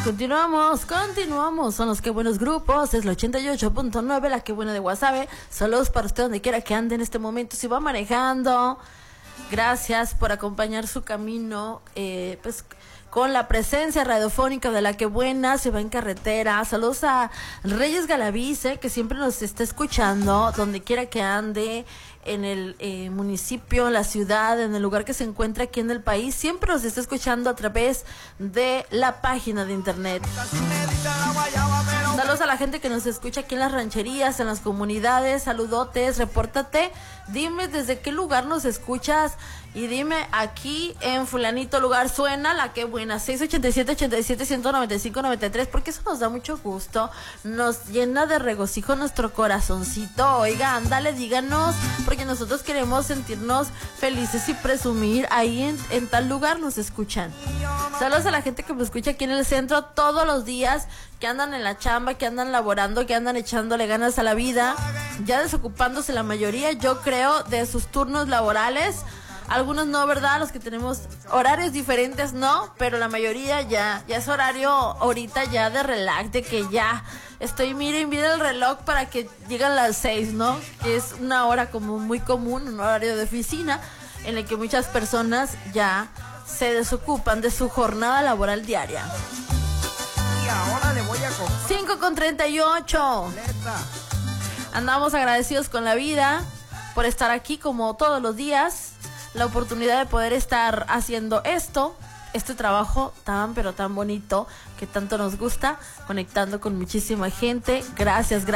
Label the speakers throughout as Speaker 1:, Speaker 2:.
Speaker 1: Continuamos. Son los que buenos grupos. Es la 88.9, la que buena de Guasave. Saludos para usted donde quiera que ande en este momento. Si va manejando, gracias por acompañar su camino. Pues con la presencia radiofónica de la que buena, se va en carretera. Saludos a Reyes Galavice, que siempre nos está escuchando, donde quiera que ande, en el municipio, en la ciudad, en el lugar que se encuentra aquí en el país. Siempre nos está escuchando a través de la página de internet. Saludos a la gente que nos escucha aquí en las rancherías, en las comunidades. Saludotes, repórtate. Dime desde qué lugar nos escuchas y dime aquí en fulanito lugar suena la que buena. 687-87-195-93, porque eso nos da mucho gusto, nos llena de regocijo nuestro corazoncito. Oiga, ándale, díganos, porque nosotros queremos sentirnos felices y presumir ahí en tal lugar nos escuchan. Saludos a la gente que me escucha aquí en el centro todos los días, que andan en la chamba, que andan laborando, que andan echándole ganas a la vida, ya desocupándose la mayoría, yo creo, de sus turnos laborales. Algunos no, ¿verdad? Los que tenemos horarios diferentes, no, pero la mayoría ya es horario ahorita ya de relax, de que ya estoy, miren el reloj para que lleguen las 6, ¿no? Que es una hora como muy común, un horario de oficina, en el que muchas personas ya se desocupan de su jornada laboral diaria.
Speaker 2: Y ahora le voy a
Speaker 1: 5:38. Andamos agradecidos con la vida por estar aquí como todos los días. La oportunidad de poder estar haciendo este trabajo tan pero tan bonito que tanto nos gusta, conectando con muchísima gente. Gracias.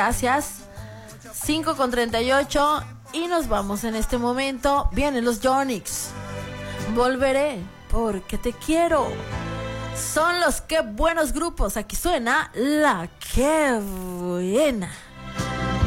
Speaker 1: 5:38 y nos vamos en este momento. Vienen los Yonix. Volveré porque te quiero. Son los que buenos grupos. Aquí suena la que buena.